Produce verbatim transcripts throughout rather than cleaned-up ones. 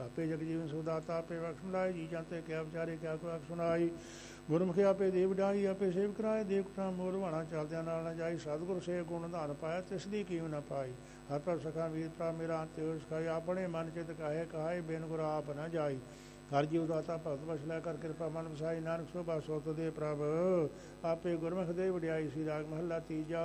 ਆਪੇ ਜਗ ਜੀਵਨ ਸੁਦਾਤਾ ਆਪੇ ਬਖਸ਼ ਲਾਏ ਜੀ ਜਾਂਤੇ ਕਿਆ ਵਿਚਾਰੇ ਕਿਆ ਕੋ ਆਖ ਸੁਣਾਈ ਗੁਰਮੁਖੀ ਆਪੇ ਦੇਵ ਡਾਈ ਆਪੇ ਸੇਵ ਕਰਾਏ ਦੇਵ ਕਟਾ ਮੋਰ ਵਾਣਾ ਚੱਲਦਿਆਂ ਨਾਲ ਨਾ ਜਾਈ ਸਤਿਗੁਰ ਸੇ ਗੁਣ ਧਾਨ ਪਾਇਆ ਤਿਸ ਦੀ ਕੀਮ ਨਾ ਪਾਈ ਹਰ ਪਰ ਸਖਾ ਵੀਰ ਭਰਾ ਮੇਰਾ ਅੰਤ ਹੋਇ ਸਿਖਾਈ ਆਪਣੇ ਮਨ ਚਿਤ ਕਾਹੇ ਕਹਾਏ ਬਿਨ ਗੁਰ ਆਪ ਨਾ ਜਾਈ ਹਰ ਜੀਵ ਦਾਤਾ ਭਗਤ ਬਖਸ਼ ਲੈ ਕਰ ਕਿਰਪਾ ਮਨ ਵਸਾਈ ਨਾਨਕ ਸੋਭਾ ਸੋਤ ਦੇ ਪ੍ਰਭ ਆਪੇ ਗੁਰਮੁਖ ਦੇ ਵਡਿਆਈ ਸੀ ਰਾਗ ਮਹੱਲਾ ਤੀਜਾ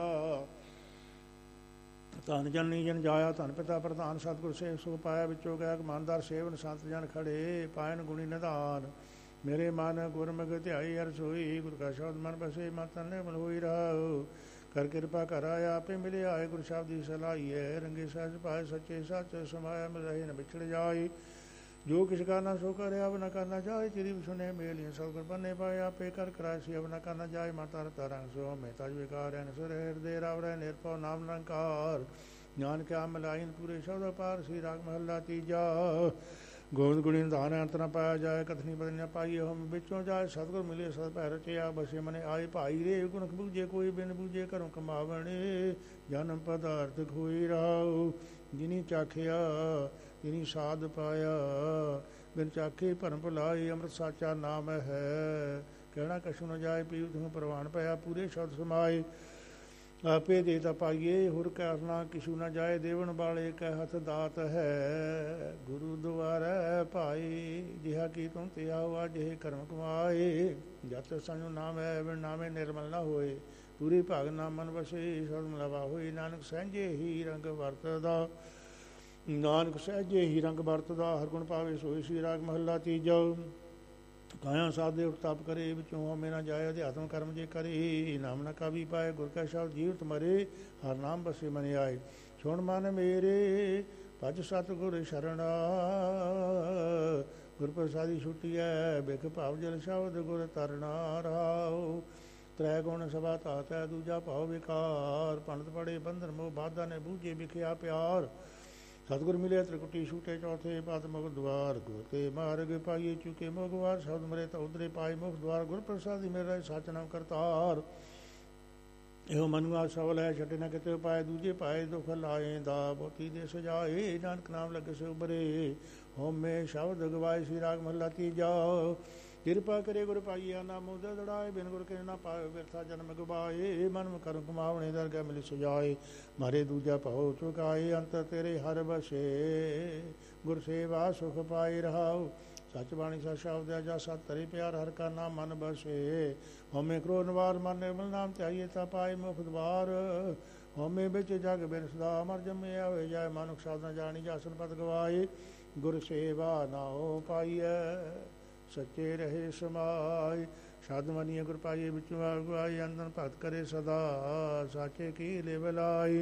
ਧਨ ਜਨਨੀ ਜਨ ਜਾਇਆ ਧਨ ਪਿਤਾ ਪ੍ਰਧਾਨ ਸਤਿਗੁਰ ਸੇਵ ਸੁਖ ਪਾਇਆ ਵਿੱਚੋਂ ਗਿਆ ਇਮਾਨਦਾਰ ਸੇਵਨ ਸੰਤ ਜਨ ਖੜੇ ਪਾਇਨ ਗੁਣੀ ਨਿਧਾਨ ਮੇਰੇ ਮਨ ਗੁਰਮੁਖ ਧਿਆਈ ਹਰ ਸੋਈ ਗੁਰ ਕਾ ਸ਼ਬਦ ਮਨ ਬਸੇ ਮਨ ਤਨ ਨਿਰਮਲ ਹੋਈ ਰਹਾਉ ਕਰ ਕਿਰਪਾ ਕਰ ਆਇਆ ਆਪੇ ਮਿਲੇ ਆਏ ਗੁਰ ਸ਼ਬਦ ਦੀ ਸਲਾਹੀਐ ਰੰਗੇ ਸਹਿਜ ਪਾਏ ਸੱਚੇ ਸੱਚ ਸਮਾਇਆ ਮਿਲ ਰਹੇ ਨ ਵਿਛੜ ਜਾਈ ਜੋ ਕਿਛ ਕਰਨਾ ਸੋ ਕਰਿਆ ਅਬ ਨ ਕਰਨਾ ਜਾਏ ਚਿਰੀ ਸੁਨੇ ਮੇਲੀਆਂ ਸਤਿਗੁਰ ਬੰਨੇ ਪਾਏ ਆਪੇ ਕਰ ਕਰਾਇ ਸੀ ਅਬ ਨ ਕਰਨਾ ਜਾਏ ਮਾਤਾ ਰਤਾ ਰੰਗ ਸੋ ਮੈਂ ਤਜ ਵਿਕਾਰ ਐਨ ਸੁਰ ਹਿਰਦੇ ਰਾਵ ਰਹਿ ਨਿਰਭਉ ਨਾਮ ਨਿਰੰਕਾਰ ਗਿਆਨ ਕਿਆ ਮਿਲਾਇਨ ਪੂਰੇ ਸ਼ਬਦ ਪਾਰ ਸੀ ਰਾਗ ਮਹੱਲਾ ਤੀਜਾ ਗੋਬਿੰਦ ਗੁਣੀ ਨਿਧਾਨ ਅੰਤ ਨਾ ਪਾਇਆ ਜਾਏ ਕਥਨੀ ਬਦਨੀ ਨਾ ਪਾਈਏ ਹਮ ਵਿੱਚੋਂ ਜਾਏ ਸਤਿਗੁਰ ਮਿਲੇ ਸਤ ਭੈ ਰਚਿਆ ਬਸੇ ਮਨੇ ਆਏ ਭਾਈ ਰੇ ਗੁਣ ਬੂਝੇ ਕੋਈ ਬਿਨ ਬੂਝੇ ਘਰੋਂ ਕਮਾਵਣੇ ਜਨਮ ਪਦਾਰਥ ਖੋਈ ਰਾਉ ਜਿਨੀ ਚਾਖਿਆ ਜਿਨੀ ਸਾਧ ਪਾਇਆ ਬਿਨ ਚਾਖੇ ਭਰਮ ਭੁਲਾਏ ਅੰਮ੍ਰਿਤ ਸਾਚਾ ਨਾਮ ਹੈ ਕਹਿਣਾ ਕਛੂ ਨ ਜਾਏ ਪੀਉ ਤੁਮ ਪ੍ਰਵਾਨ ਪਾਇਆ ਪੂਰੇ ਸ਼ਬਦ ਸਮਾਏ ਆਪੇ ਦੇ ਤਾ ਪਾਈਏ ਹੁਰ ਕਰਨਾ ਕਿਛੂ ਨਾ ਜਾਏ ਦੇਵਨ ਵਾਲੇ ਕੈ ਹੱਥ ਦਾਤ ਹੈ ਗੁਰੂ ਦੁਆਰੈ ਭਾਈ ਜਿਹਾ ਕੀ ਤੁਮ ਤੇ ਆਵਾ ਜਿਹੇ ਕਰਮ ਕਮਾਏ ਜਤ ਸਾਨੂੰ ਨਾਮ ਹੈ ਬਿਨ ਨਾਮੇ ਨਿਰਮਲ ਨਾ ਹੋਏ ਪੂਰੀ ਭਾਗ ਨਾਮ ਮਨ ਵਸੇ ਸ਼ਬਦ ਮਲਾਵਾ ਹੋਈ ਨਾਨਕ ਸਹਿਜੇ ਹੀ ਰੰਗ ਵਰਤਦਾ ਨਾਨਕ ਸਹਿਜੇ ਹੀ ਰੰਗ ਵਰਤਦਾ ਹਰ ਗੁਣ ਪਾਵੇ ਸੋਈ ਸੀ ਰਾਗ ਮਹੱਲਾ ਤੀਜਾ ਕਾਇਆ ਸਾਧੇ ਉਤਪ ਕਰੇ ਵਿੱਚੋਂ ਹਉਮੈ ਨਾ ਜਾਏ ਅਧਿਆਤਮ ਕਰਮ ਜੇ ਕਰੇ ਨਾਮ ਨਾ ਕਾਵੀ ਪਾਏ ਗੁਰ ਕਾ ਸ਼ਬਦ ਜੀਵਤ ਮਰੇ ਹਰ ਨਾਮ ਬਸੇ ਮਨ ਆਏ ਸੁਣ ਮਨ ਮੇਰੇ ਭਜ ਸਤਿਗੁਰ ਸ਼ਰਣਾ ਗੁਰ ਪ੍ਰਸਾਦੀ ਛੁਟੀਐ ਬਿਖ ਭਾਵ ਜਲ ਸ਼ਬਦ ਗੁਰ ਤਰਣਾ ਰਾਉ ਤ੍ਰੈ ਗੁਣ ਸਭਾ ਧਾਤੈ ਦੂਜਾ ਭਾਵ ਵਿਕਾਰ ਪੰਡਤ ਪੜੇ ਬੰਧਨ ਮੋਹ ਬਾਧਾ ਨੇ ਬੂਝੇ ਵਿਖਿਆ ਪਿਆਰ ਸਤਿਗੁਰ ਮਿਲੇ ਤ੍ਰਿਕੁਟੀ ਛੂਟੇ ਚੌਥੇ ਪਦ ਮੁਖ ਦੁਆਰ ਗੁਰ ਤੇ ਮਾਰਗ ਪਾਈਏ ਚੁਕੇ ਮੁਖਵਾਰ ਸ਼ਬਦ ਮਰੇ ਤਾਂ ਉਧਰੇ ਪਾਏ ਮੁਖ ਦੁਆਰ ਗੁਰ ਪ੍ਰਸਾਦੀ ਮੇਰੇ ਸਚ ਨਾਮ ਕਰਤਾਰ ਇਹੋ ਮਨੁਆ ਸਵਲ ਹੈ ਛੱਡੇ ਨਾ ਕਿਤੇ ਪਾਏ ਦੂਜੇ ਪਾਏ ਦੁਖ ਲਾਏ ਦਾ ਬੋਤੀ ਦੇ ਸਜਾਏ ਨਾਨਕ ਨਾਮ ਲੱਗੇ ਸੇ ਉਬਰੇ ਹਉਮੈ ਸ਼ਬਦ ਗਵਾਏ ਸੀ ਰਾਗ ਮਹੱਲਾ ਤੀਜਾ ਕਿਰਪਾ ਕਰੇ ਗੁਰ ਪਾਈਆ ਨਾਮ ਉਦਰ ਦੜਾਏ ਬਿਨ ਗੁਰ ਕੇ ਨਾ ਪਾਵੇ ਬਿਰਥਾ ਜਨਮ ਗਵਾਏ ਮਨ ਕਰਮ ਕਮਾਵਣੇ ਦਰਗਹਿ ਮਿਲ ਸਜਾਏ ਮਾਰੇ ਦੂਜਾ ਭਾਉ ਚੁਕਾਏ ਅੰਤ ਤੇਰੇ ਹਰ ਬਸੇ ਗੁਰ ਸੇਵਾ ਸੁਖ ਪਾਈ ਰਹਾਉ ਸੱਚ ਬਾਣੀ ਸਾ ਸ਼ਬਦ ਹੈ ਜਾ ਸਤ ਤਰੇ ਪਿਆਰ ਹਰ ਕਾ ਨਾਮ ਮਨ ਬਸੇ ਹਉਮੈ ਕ੍ਰੋਧ ਨਿਵਾਰ ਮਨ ਨਿਰਮਲ ਨਾਮ ਧਿਆਈਏ ਤਾ ਪਾਏ ਮੁਖ ਦਵਾਰ ਹਉਮੈ ਵਿੱਚ ਜਗ ਬਿਨ ਸਦਾ ਅਮਰ ਜੰਮਿਆ ਹੋਏ ਜਾਏ ਮਾਨੁਖ ਸ਼ਬਦ ਨਾ ਜਾਣੀ ਜਾਸਨ ਪਦ ਗਵਾਏ ਗੁਰ ਸੇਵਾ ਨਾ ਹੋ ਪਾਈਐ ਸੱਚੇ ਰਹੇ ਸਮਾਏ ਸ਼ਬਦ ਮਨੀਏ ਗੁਰ ਪਾਈਏ ਵਿੱਚੋਂ ਆਗੁਆਈ ਅੰਦਨ ਭਗਤ ਕਰੇ ਸਦਾ ਸਾਚੇ ਕੀ ਲੇਵਲਾਈ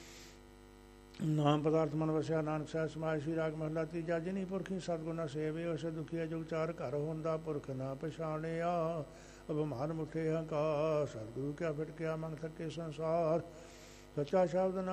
ਨਾਮ ਪਦਾਰਥ ਮਨ ਵਸਿਆ ਨਾਨਕ ਸਾਹਿਬ ਸਮਾਏ ਸ਼੍ਰੀ ਰਾਗ ਮਹੱਲਾ ਤੀਜਾ ਜਿਨੀ ਪੁਰਖੀ ਸਤਿਗੁਣਾ ਸੇਵੇ ਉਸ ਦੁਖੀਆ ਜੁਗ ਚਾਰ ਘਰ ਹੁੰਦਾ ਪੁਰਖ ਨਾ ਪਛਾਣਿਆ ਅਭਿਮਾਨ ਮੁਠੇ ਹੰਕਾਰ ਸਤਿਗੁਰੂ ਕਿਆ ਫਿਟ ਕਿਆ ਮੰਗ ਥਕੇ ਸੰਸਾਰ ਸੱਚਾ ਸ਼ਬਦ